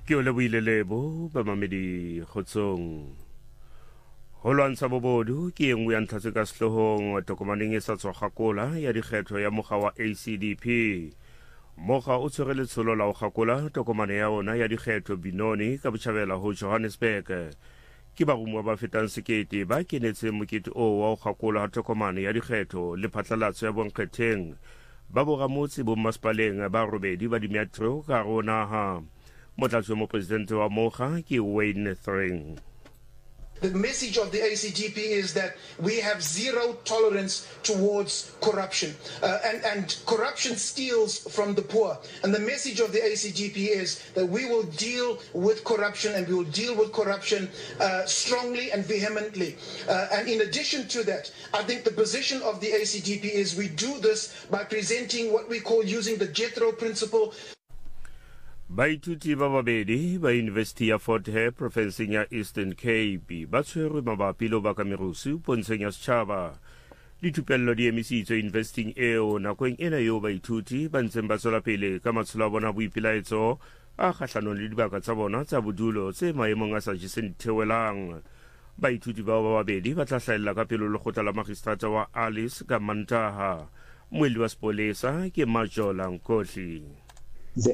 Ke o lebohilelebo ba mamedi kgotsong. Ho lwantsha bobodu ke engwe ya ntlha tse ka sehlohong tokomaneng e sa tswa kgakola ya dikgetho ya mokga wa ACDP. Mokga o tshwere letsholo la ho kgakola tokomane ya ona ya dikgetho Binoni ka botjhabela ho Johannesburg. Ke barumuwa ba fetang sekete ba kenetseng mokete oo wa ho kgakola tokomane ya dikgetho le phatlalatso ya bonkgetheng ba boramotse bo masepaleng ba robedi ba dimetro ka hare ho naha. Motlatsi wa mopresidente wa mokga ke Wayne Thring. The message of the ACDP is that we have zero tolerance towards corruption, and corruption steals from the poor. And the message of the ACDP is that we will deal with corruption, and we will deal with corruption strongly and vehemently. And in addition to that, I think the position of the ACDP is we do this by presenting what we call using the Jethro principle. Baithuti ba babedi ba University ya Fort Hare provinseng ya Eastern Cape ba tshwerwe mabapi le ho baka merusu pontsheng ya setjhaba. Dithupello di emisitswe investing eo nakong ena eo baithuti ba ntseng ba tswela pele ka matsholo a bona boipelaetso a kgahlanong le dibaka tsa bona tsa bodulo tse maemong a sa jeseng dithewelang. Baithuti bao ba babedi ba tla hlahella ka pele lekgotla la magistrata wa Alice ka Mantaha. Moelli wa sepolesa ke Majola Nkotli. The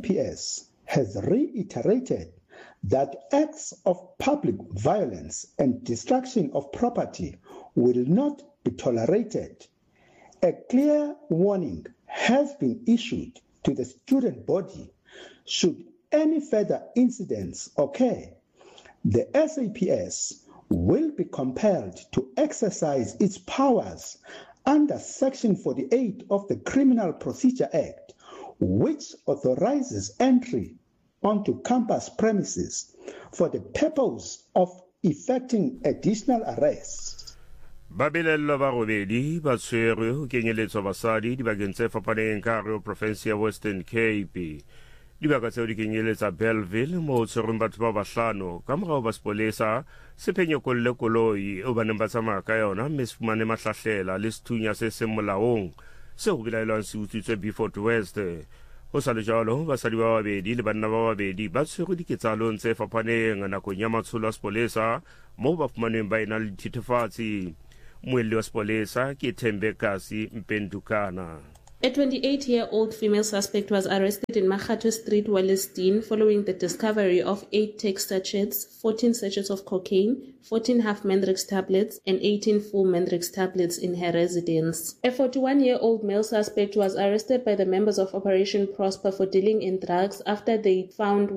SAPS has reiterated that acts of public violence and destruction of property will not be tolerated. A clear warning has been issued to the student body should any further incidents occur. The SAPS will be compelled to exercise its powers under Section 48 of the Criminal Procedure Act, which authorizes entry onto campus premises for the purpose of effecting additional arrests. Babelello ba robedi ba tshwerwe ho kenyeletswa basadi dibakeng tse fapaneng ka hare ho province ya Western Cape. Dibaka tseo di kenyeletsa Bellville moo ho tshwerweng batho ba bahlano ka morao ba sepolesa se phenyekolle koloi eo ba neng ba tsamaya ka yona mme se fumane mahlahlela le sethunya se seng molaong se ho belaelwang se utswitswe Beaufort West. Ho sa le jwalo basadi ba babedi le banna ba babedi ba tshwerwe diketsahalong tse fapaneng nakong ya matsholo a sepolesa moo ba fumaneng ba ena le dithethefatsi. Moelli wa sepolesa ke Thembekasi Mpendukana. A 28-year-old female suspect was arrested in Makhato Street, Wellesdene, following the discovery of 8 text sachets, 14 sachets of cocaine, 14 half Mendrix tablets, and 18 full Mendrix tablets in her residence. A 41-year-old male suspect was arrested by the members of Operation Prosper for dealing in drugs after they found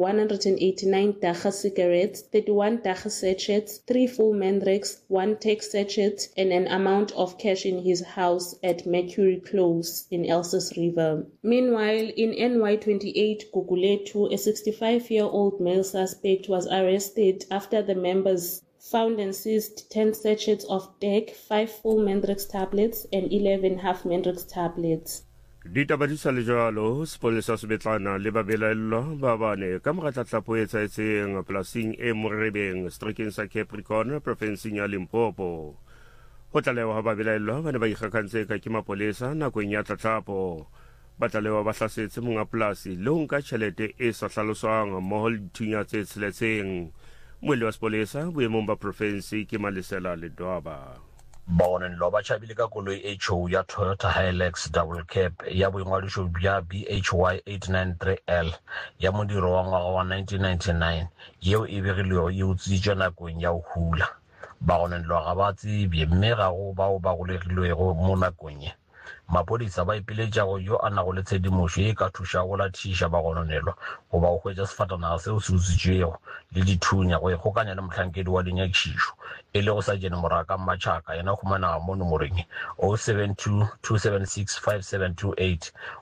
189 Dacha cigarettes, 31 Dacha sachets, 3 full Mendrix, 1 text sachet, and an amount of cash in his house at Mercury Close in Elsis River. Meanwhile, in NY28 Guguletu, a 65-year-old male suspect was arrested after the members found and seized 10 sachets of DEC, 5 full Mendrix tablets, and 11 half Mendrix tablets. Ditaba di sa le jwalo, sepolesa se betlana le babelaellwa ba bane ka mora tlatlapo e etsahetseng polasing e Morebeng seterekeng sa Capricorn provinseng ya Limpopo. Ho tlalewa ha babelaellwa ba ne ba ikgakantse ka ke mapolesa nakong ya tlatlapo. Ba tlalewa ba hlasetse monga polasi le ho nka tjhelete e sa hlaloswang mmoho le dithunya tse tsheletseng. Moelli wa sepolesa boemong ba province ke Malesela Ledwaba. Baonen lo ba chabile ka koloi HO ya Toyota Hilux double cab ya boingwadiso bja BHY 893L ya modiro wa ngwaga wa 1999 yeo e begilwego e utswitšwe nakong ya ho hula. Baonen lo ga ba tsebje mme ga go bao ba golegilwego mo nakong ye. Mapodisa ba ipiletšago yo a nago le tshedimošo e ka thuša go lathiša bagononelwa goba go hwetša sefatanaga seo se utswitšwego le dithunya go ikgokanya le mohlankedi wa dinyakišišo e le go sa jene moraka Mmatšhaka yena humanaga mo nomoreng 072 276 5728